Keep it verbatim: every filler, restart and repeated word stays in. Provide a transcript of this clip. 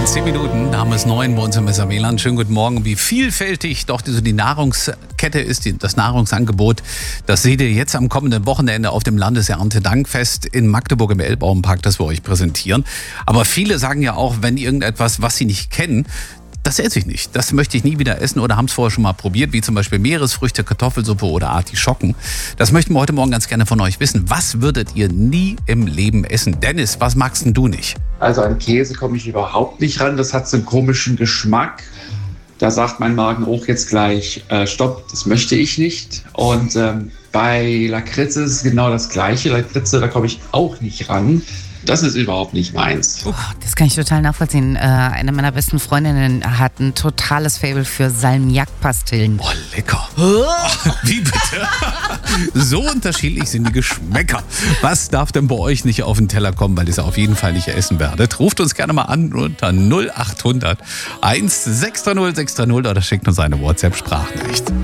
in zehn Minuten, da haben wir es neun bei uns im Messer W L A N. Schönen guten Morgen. Wie vielfältig doch die, die Nahrungskette ist, die, das Nahrungsangebot, das seht ihr jetzt am kommenden Wochenende auf dem Landeserntedankfest in Magdeburg im Elbauenpark, das wir euch präsentieren. Aber viele sagen ja auch, wenn irgendetwas, was sie nicht kennen, das esse ich nicht. Das möchte ich nie wieder essen oder haben es vorher schon mal probiert, wie zum Beispiel Meeresfrüchte, Kartoffelsuppe oder Artischocken. Das möchten wir heute Morgen ganz gerne von euch wissen. Was würdet ihr nie im Leben essen? Dennis, was magst denn du nicht? Also an Käse komme ich überhaupt nicht ran. Das hat so einen komischen Geschmack. Da sagt mein Magen auch jetzt gleich, äh, stopp, das möchte ich nicht. Und ähm, bei Lakritze ist es genau das Gleiche. Lakritze, da komme ich auch nicht ran. Das ist überhaupt nicht meins. Oh, das kann ich total nachvollziehen. Äh, eine meiner besten Freundinnen hat ein totales Faible für Salmiak-Pastillen. Oh, lecker. Wie bitte? So unterschiedlich sind die Geschmäcker. Was darf denn bei euch nicht auf den Teller kommen, weil ihr es auf jeden Fall nicht essen werdet? Ruft uns gerne mal an unter null acht hundert eins sechs drei null sechs drei null oder schickt uns eine WhatsApp-Sprachnachricht.